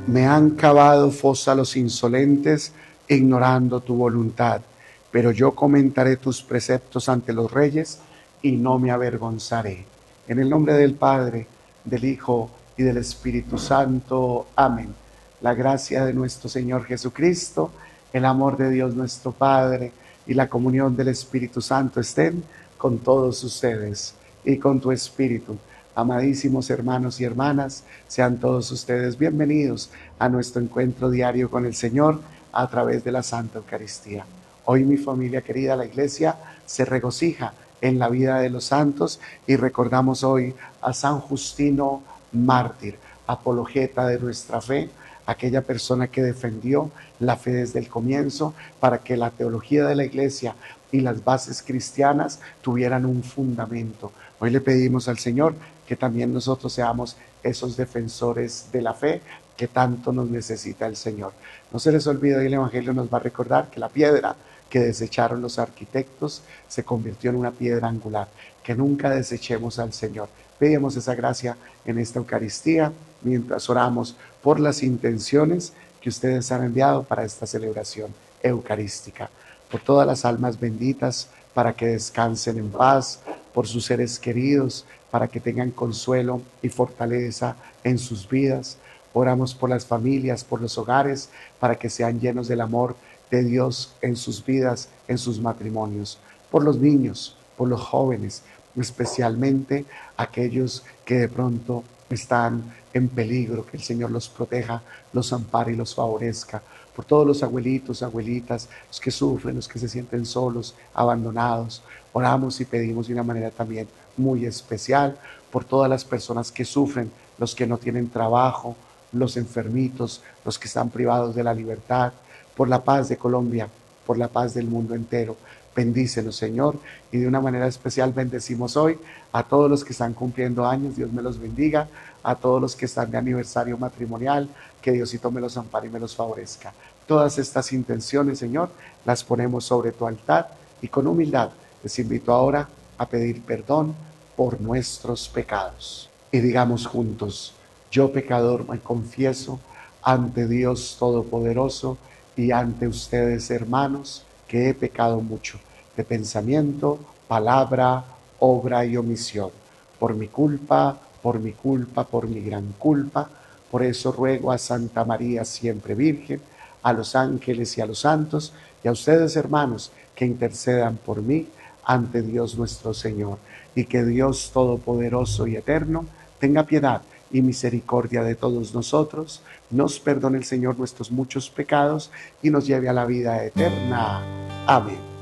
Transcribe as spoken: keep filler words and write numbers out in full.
Me han cavado fosa los insolentes, ignorando tu voluntad. Pero yo comentaré tus preceptos ante los reyes y no me avergonzaré. En el nombre del Padre, del Hijo y del Espíritu Santo. Amén. La gracia de nuestro Señor Jesucristo, el amor de Dios nuestro Padre y la comunión del Espíritu Santo estén con todos ustedes y con tu espíritu. Amadísimos hermanos y hermanas, sean todos ustedes bienvenidos a nuestro encuentro diario con el Señor a través de la Santa Eucaristía. Hoy mi familia querida, la Iglesia se regocija en la vida de los santos y recordamos hoy a San Justino mártir, apologeta de nuestra fe, aquella persona que defendió la fe desde el comienzo para que la teología de la Iglesia y las bases cristianas tuvieran un fundamento. Hoy le pedimos al Señor que también nosotros seamos esos defensores de la fe que tanto nos necesita el Señor. No se les olvide, hoy el Evangelio nos va a recordar que la piedra que desecharon los arquitectos se convirtió en una piedra angular, que nunca desechemos al Señor. Pedimos esa gracia en esta Eucaristía mientras oramos por las intenciones que ustedes han enviado para esta celebración eucarística, por todas las almas benditas para que descansen en paz, por sus seres queridos, para que tengan consuelo y fortaleza en sus vidas. Oramos por las familias, por los hogares, para que sean llenos del amor de Dios en sus vidas, en sus matrimonios, por los niños, por los jóvenes, especialmente aquellos que de pronto están en peligro, que el Señor los proteja, los ampare y los favorezca, por todos los abuelitos, abuelitas, los que sufren, los que se sienten solos, abandonados. Oramos y pedimos de una manera también muy especial por todas las personas que sufren, los que no tienen trabajo, los enfermitos, los que están privados de la libertad, por la paz de Colombia, por la paz del mundo entero. Bendícenos, Señor, y de una manera especial bendecimos hoy a todos los que están cumpliendo años, Dios me los bendiga, a todos los que están de aniversario matrimonial, que Diosito me los ampare y me los favorezca. Todas estas intenciones, Señor, las ponemos sobre tu altar y con humildad les invito ahora a pedir perdón por nuestros pecados. Y digamos juntos: yo pecador me confieso ante Dios Todopoderoso y ante ustedes, hermanos, que he pecado mucho, de pensamiento, palabra, obra y omisión, por mi culpa, por mi culpa, por mi gran culpa. Por eso ruego a Santa María siempre Virgen, a los ángeles y a los santos, y a ustedes, hermanos, que intercedan por mí ante Dios nuestro Señor, y que Dios Todopoderoso y Eterno tenga piedad y misericordia de todos nosotros, nos perdone el Señor nuestros muchos pecados y nos lleve a la vida eterna. Amén.